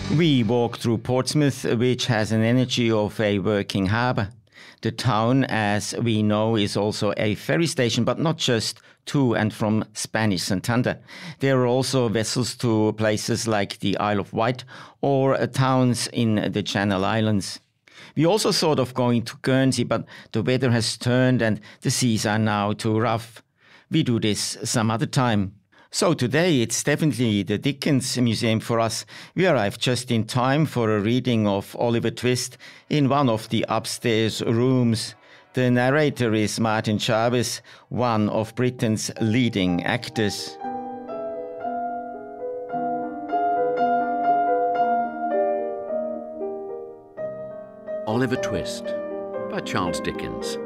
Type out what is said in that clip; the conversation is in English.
We walk through Portsmouth, which has an energy of a working harbour. The town, as we know, is also a ferry station, but not just to and from Spanish Santander. There are also vessels to places like the Isle of Wight or towns in the Channel Islands. We also thought of going to Guernsey, but the weather has turned and the seas are now too rough. We do this some other time. So today it's definitely the Dickens Museum for us. We arrived just in time for a reading of Oliver Twist in one of the upstairs rooms. The narrator is Martin Chavez, one of Britain's leading actors. Oliver Twist by Charles Dickens.